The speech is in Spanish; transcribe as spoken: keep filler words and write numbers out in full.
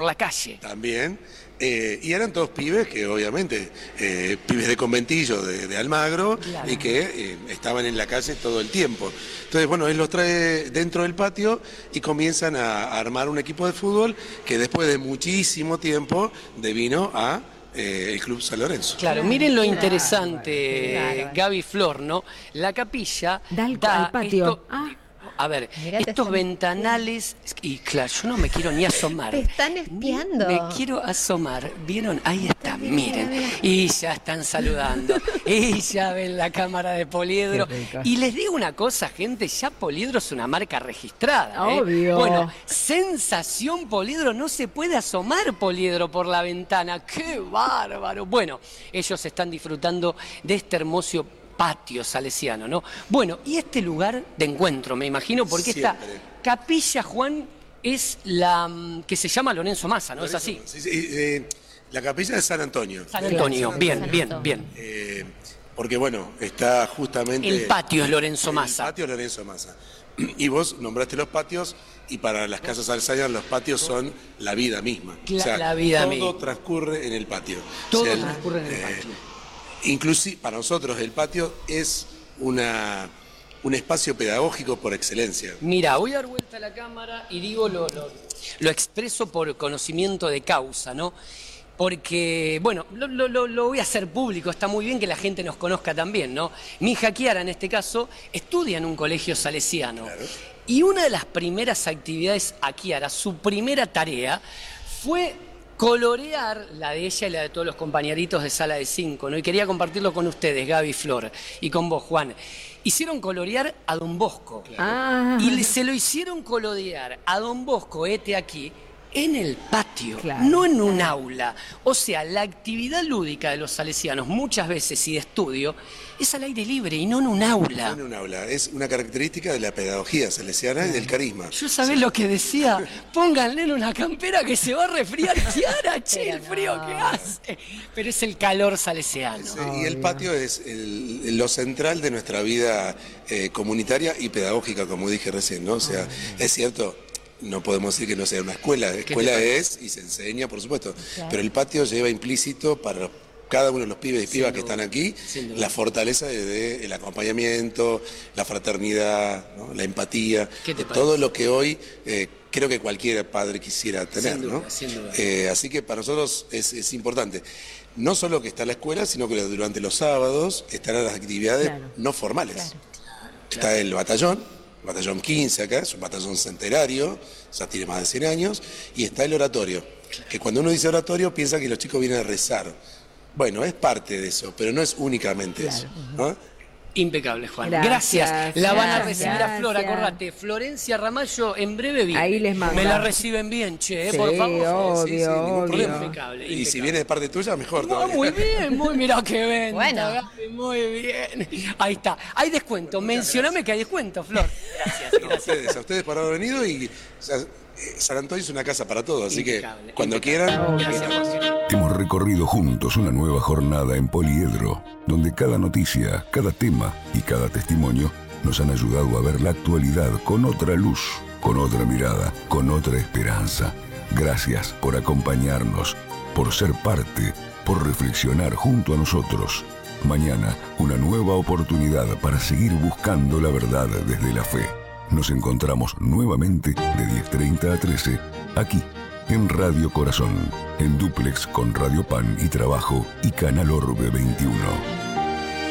la calle. También. Eh, y eran todos pibes que obviamente, eh, pibes de conventillo de, de Almagro, claro, y que eh, estaban en la calle todo el tiempo. Entonces, bueno, él los trae dentro del patio y comienzan a, a armar un equipo de fútbol que después de muchísimo tiempo devino a eh, el Club San Lorenzo. Claro, miren lo interesante, claro, Gaby Flor, ¿no? La capilla da al, da al patio. Esto, ah. A ver, Mirate estos ventanales, y claro, yo no me quiero ni asomar. Te están espiando. Me quiero asomar. ¿Vieron? Ahí está, miren. Y ya están saludando. Y ya ven la cámara de Poliedro. Y les digo una cosa, gente, ya Poliedro es una marca registrada. ¿eh? Obvio. Bueno, sensación Poliedro, no se puede asomar Poliedro por la ventana. ¡Qué bárbaro! Bueno, ellos están disfrutando de este hermoso patio salesiano, ¿no? Bueno, y este lugar de encuentro, me imagino, porque Siempre. esta capilla, Juan, es la que se llama Lorenzo Massa, ¿no? Lorenzo, ¿es así? Sí, sí, eh, la capilla de San Antonio. San Antonio, San bien, bien, bien. Eh, porque, bueno, está justamente... El patio es Lorenzo Massa. El patio es Lorenzo Massa. Y vos nombraste los patios, y para las casas salesianas los patios son la vida misma. La, o sea, la vida todo misma. transcurre en el patio. Todo o sea, transcurre en el eh, patio. Inclusive para nosotros el patio es una, un espacio pedagógico por excelencia. Mira, voy a dar vuelta a la cámara y digo lo, lo, lo expreso por conocimiento de causa, ¿no? Porque, bueno, lo, lo, lo voy a hacer público, está muy bien que la gente nos conozca también, ¿no? Mi hija Kiara, en este caso, estudia en un colegio salesiano. Claro. Y una de las primeras actividades a Kiara, su primera tarea, fue colorear la de ella y la de todos los compañeritos de sala de cinco, ¿no? Y quería compartirlo con ustedes, Gaby Flor, y con vos, Juan. Hicieron colorear a Don Bosco. Claro. Ah. Y se lo hicieron colorear a Don Bosco, este aquí, en el patio, claro, no en un aula. O sea, la actividad lúdica de los salesianos, muchas veces y de estudio, es al aire libre y no en un aula. No en un aula, es una característica de la pedagogía salesiana y del carisma. Yo sabés sí. lo que decía, pónganle en una campera que se va a resfriar Kiara, che, el frío no. que hace. Pero es el calor salesiano. Sí, y el patio es el, lo central de nuestra vida eh, comunitaria y pedagógica, como dije recién, ¿no? O sea, oh, es cierto. No podemos decir que no sea una escuela, escuela es y se enseña, por supuesto, claro, pero el patio lleva implícito para cada uno de los pibes y pibas que están aquí la fortaleza del de acompañamiento, la fraternidad, ¿no? La empatía, de todo lo que hoy eh, creo que cualquier padre quisiera tener, sin duda, ¿no? Sin duda. Eh, así que para nosotros es, es importante. No solo que está la escuela, sino que durante los sábados estarán las actividades claro, no formales. Claro. Está claro. el batallón. Batallón quince acá, es un batallón centenario, ya tiene más de cien años, y está el oratorio, que cuando uno dice oratorio piensa que los chicos vienen a rezar. Bueno, es parte de eso, pero no es únicamente claro. eso, ¿no? Impecable, Juan. Gracias. gracias. La van a recibir gracias. a Flor, acordate. Florencia Ramallo en breve viene. Ahí les mando. Me la reciben bien, che, sí, por favor. Obvio, sí, sí, sin ningún obvio. problema. Impecable, impecable. Y si viene de parte tuya, mejor no, todavía. Muy bien, muy mirá que ven. Bueno. Muy bien. Ahí está. Hay descuento. Mencioname que hay descuento, Flor. Gracias, no, gracias. A ustedes, a ustedes por haber venido y o sea, San Antonio es una casa para todos, así impecable, que cuando impecable. quieran. Gracias. Hemos recorrido juntos una nueva jornada en Poliedro, donde cada noticia, cada tema y cada testimonio nos han ayudado a ver la actualidad con otra luz, con otra mirada, con otra esperanza. Gracias por acompañarnos, por ser parte, por reflexionar junto a nosotros. Mañana, una nueva oportunidad para seguir buscando la verdad desde la fe. Nos encontramos nuevamente de diez treinta a trece, aquí, en Radio Corazón, en dúplex con Radio Pan y Trabajo y Canal Orbe veintiuno.